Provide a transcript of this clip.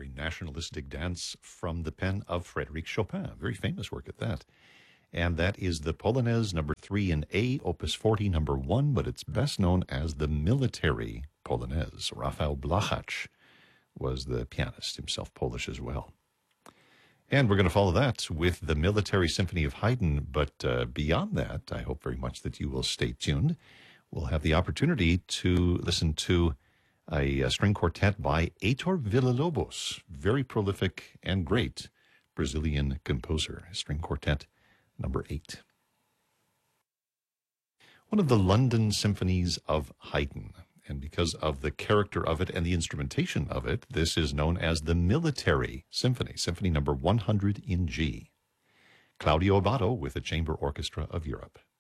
very nationalistic dance from the pen of Frédéric Chopin, a very famous work at that. And that is the Polonaise number 3 in A, opus 40, number 1, but it's best known as the Military Polonaise. Rafał Blachacz was the pianist, himself Polish as well. And we're going to follow that with the Military Symphony of Haydn, but beyond that, I hope very much that you will stay tuned. We'll have the opportunity to listen to a string quartet by Heitor Villa-Lobos, very prolific and great Brazilian composer, string quartet number 8. One of the London symphonies of Haydn, and because of the character of it and the instrumentation of it, this is known as the Military Symphony, Symphony number 100 in G. Claudio Abbado with the Chamber Orchestra of Europe.